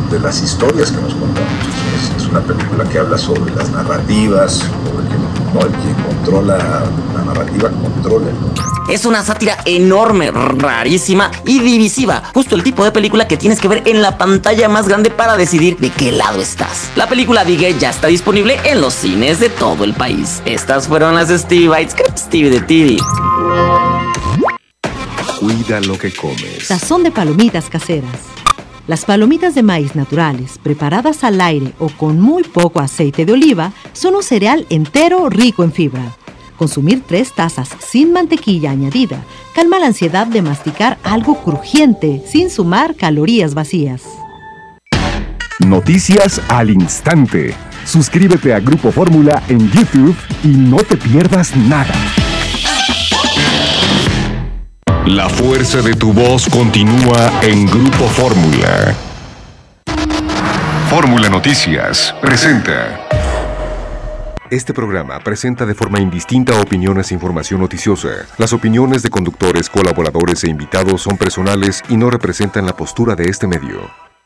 de las historias que nos contamos. Es una película que habla sobre las narrativas, sobre el que controla la narrativa, controla el mundo. Es una sátira enorme, rarísima y divisiva. Justo el tipo de película que tienes que ver en la pantalla más grande para decidir de qué lado estás. La película Big ya está disponible en los cines de todo el país. Estas fueron las de Stevie Bites, Stevie de TV. Cuida lo que comes. Sazón de palomitas caseras. Las palomitas de maíz naturales, preparadas al aire o con muy poco aceite de oliva, son un cereal entero rico en fibra. Consumir 3 tazas sin mantequilla añadida calma la ansiedad de masticar algo crujiente sin sumar calorías vacías. Noticias al instante. Suscríbete a Grupo Fórmula en YouTube y no te pierdas nada. La fuerza de tu voz continúa en Grupo Fórmula. Fórmula Noticias presenta. Este programa presenta de forma indistinta opiniones e información noticiosa. Las opiniones de conductores, colaboradores e invitados son personales y no representan la postura de este medio.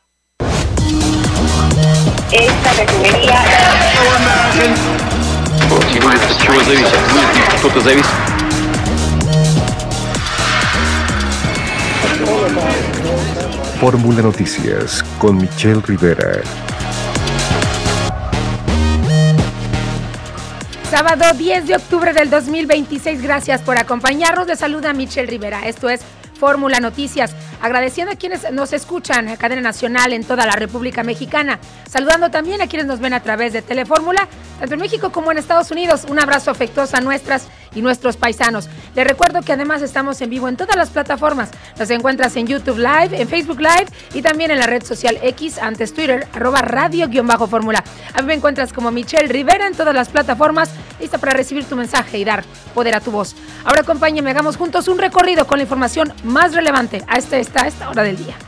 Esta refinería... Fórmula Noticias con Michelle Rivera. Sábado 10 de octubre del 2026, gracias por acompañarnos. Les saluda Michelle Rivera. Esto es Fórmula Noticias, agradeciendo a quienes nos escuchan a cadena nacional en toda la República Mexicana, saludando también a quienes nos ven a través de Telefórmula, tanto en México como en Estados Unidos. Un abrazo afectuoso a nuestras y nuestros paisanos. Les recuerdo que además estamos en vivo en todas las plataformas. Nos encuentras en YouTube Live, en Facebook Live y también en la red social X, antes Twitter, @radio_fórmula. A mí me encuentras como Michelle Rivera en todas las plataformas, lista para recibir tu mensaje y dar poder a tu voz. Ahora acompáñenme, hagamos juntos un recorrido con la información más relevante a esta hora del día.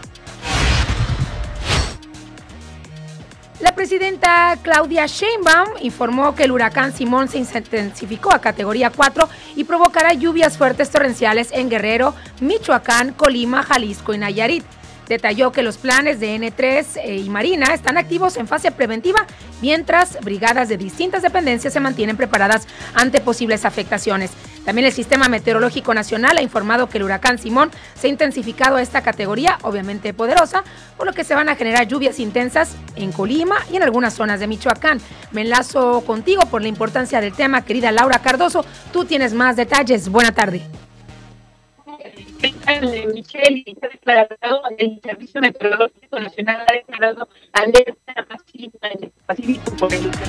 La presidenta Claudia Sheinbaum informó que el huracán Simón se intensificó a categoría 4 y provocará lluvias fuertes torrenciales en Guerrero, Michoacán, Colima, Jalisco y Nayarit. Detalló que los planes de N3 y Marina están activos en fase preventiva, mientras brigadas de distintas dependencias se mantienen preparadas ante posibles afectaciones. También el Sistema Meteorológico Nacional ha informado que el huracán Simón se ha intensificado a esta categoría, obviamente poderosa, por lo que se van a generar lluvias intensas en Colima y en algunas zonas de Michoacán. Me enlazo contigo por la importancia del tema, querida Laura Cardoso. Tú tienes más detalles. Buena tarde. Michelle, está declarado, el Servicio Meteorológico Nacional ha declarado alerta máxima en el Pacífico por el huracán.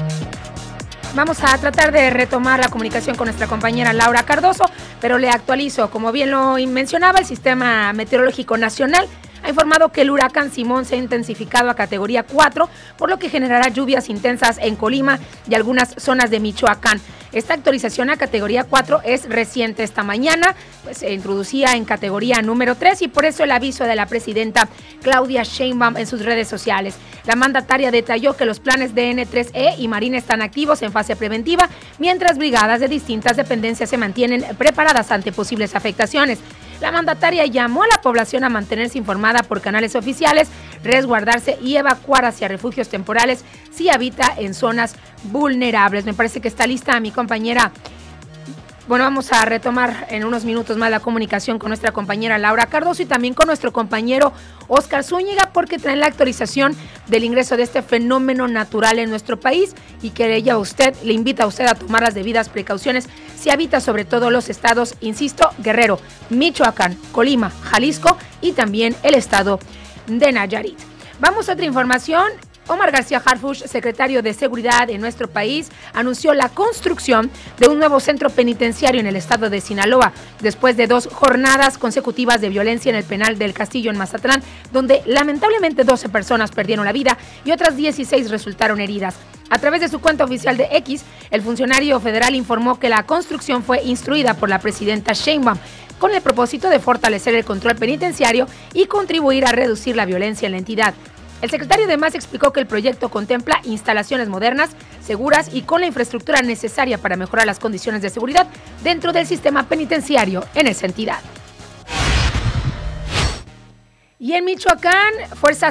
Vamos a tratar de retomar la comunicación con nuestra compañera Laura Cardoso, pero le actualizo. Como bien lo mencionaba, el Sistema Meteorológico Nacional ha informado que el huracán Simón se ha intensificado a categoría 4, por lo que generará lluvias intensas en Colima y algunas zonas de Michoacán. Esta actualización a categoría 4 es reciente. Esta mañana se introducía en categoría número 3 y por eso el aviso de la presidenta Claudia Sheinbaum en sus redes sociales. La mandataria detalló que los planes de N3E y Marina están activos en fase preventiva, mientras brigadas de distintas dependencias se mantienen preparadas ante posibles afectaciones. La mandataria llamó a la población a mantenerse informada por canales oficiales, resguardarse y evacuar hacia refugios temporales si habita en zonas vulnerables. Me parece que está lista mi compañera. Bueno, vamos a retomar en unos minutos más la comunicación con nuestra compañera Laura Cardoso y también con nuestro compañero Oscar Zúñiga, porque traen la actualización del ingreso de este fenómeno natural en nuestro país y que le invita a usted a tomar las debidas precauciones si habita sobre todo los estados, insisto, Guerrero, Michoacán, Colima, Jalisco y también el estado de Nayarit. Vamos a otra información. Omar García Harfuch, secretario de Seguridad en nuestro país, anunció la construcción de un nuevo centro penitenciario en el estado de Sinaloa, después de 2 jornadas consecutivas de violencia en el penal del Castillo en Mazatlán, donde lamentablemente 12 personas perdieron la vida y otras 16 resultaron heridas. A través de su cuenta oficial de X, el funcionario federal informó que la construcción fue instruida por la presidenta Sheinbaum, con el propósito de fortalecer el control penitenciario y contribuir a reducir la violencia en la entidad. El secretario además explicó que el proyecto contempla instalaciones modernas, seguras y con la infraestructura necesaria para mejorar las condiciones de seguridad dentro del sistema penitenciario en esa entidad. Y en Michoacán, fuerzas